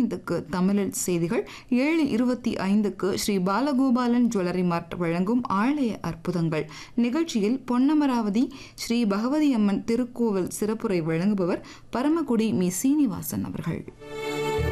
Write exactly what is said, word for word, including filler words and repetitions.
பதினைந்துக்கு தமிழில் செய்திகள், ஏழு இருபத்தி ஐந்துக்கு ஸ்ரீ பாலகோபாலன் ஜுவல்லரி மார்ட் வழங்கும் ஆலய அற்புதங்கள் நிகழ்ச்சியில் பொன்னமராவதி ஸ்ரீ பகவதி அம்மன் திருக்கோவில் சிறப்புரை வழங்குபவர் பரமக்குடி மீ சீனிவாசன் அவர்கள்.